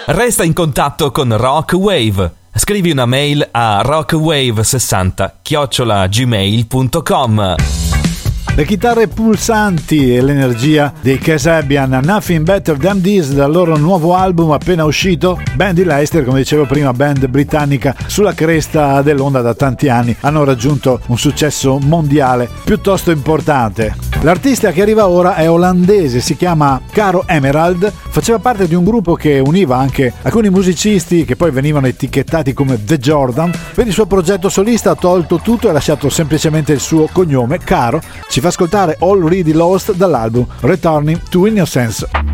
Resta in contatto con Rock Wave. Scrivi una mail a rockwave60@gmail.com. Le chitarre pulsanti e l'energia dei Kasabian, Nothing Better Than This, dal loro nuovo album appena uscito. Band di Leicester, come dicevo prima, band britannica sulla cresta dell'onda da tanti anni, hanno raggiunto un successo mondiale piuttosto importante. L'artista che arriva ora è olandese, si chiama Caro Emerald, faceva parte di un gruppo che univa anche alcuni musicisti che poi venivano etichettati come The Jordan. Per il suo progetto solista ha tolto tutto e ha lasciato semplicemente il suo cognome, Caro. Ci fa ascoltare Already Lost dall'album Returning to Innocence.